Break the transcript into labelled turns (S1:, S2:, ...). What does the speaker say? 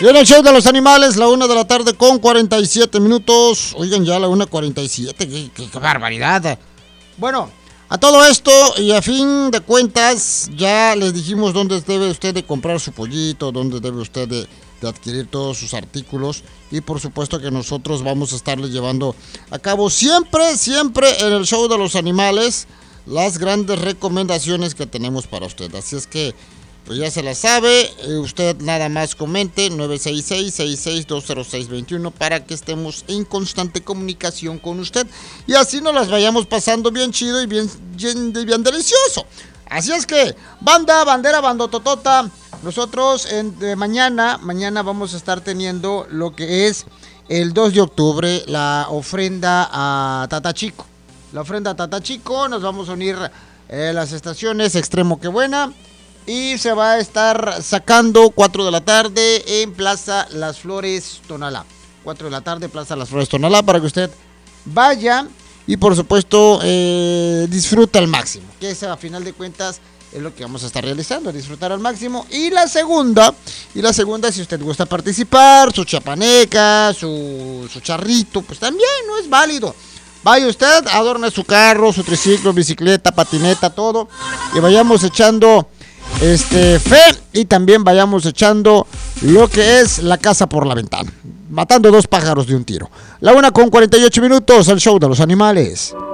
S1: Y en el show de los animales, la 1 de la tarde con 47 minutos. Oigan, ya la 1:47, qué barbaridad. Bueno, a todo esto y a fin de cuentas, ya les dijimos dónde debe usted de comprar su pollito, dónde debe usted de adquirir todos sus artículos. Y por supuesto que nosotros vamos a estarle llevando a cabo siempre en el show de los animales las grandes recomendaciones que tenemos para usted. Así es que pues ya se la sabe, usted nada más comente 966-66-20621 para que estemos en constante comunicación con usted y así nos las vayamos pasando bien chido y bien delicioso. Así es que, bandototota, nosotros mañana vamos a estar teniendo lo que es el 2 de octubre, la ofrenda a Tata Chico. La ofrenda a Tata Chico, nos vamos a unir las estaciones Extremo Que Buena. Y se va a estar sacando 4 de la tarde en Plaza Las Flores, Tonalá. 4 de la tarde, Plaza Las Flores, Tonalá, para que usted vaya y por supuesto disfruta al máximo. Que esa, a final de cuentas, es lo que vamos a estar realizando, disfrutar al máximo. Y la segunda, si usted gusta participar, su chapaneca, su charrito, pues también no es válido. Vaya usted, adorne su carro, su triciclo, bicicleta, patineta, todo. Y vayamos echando fe y también vayamos echando lo que es la casa por la ventana, matando 2 pájaros de un tiro. La 1:48 minutos, el show de los animales.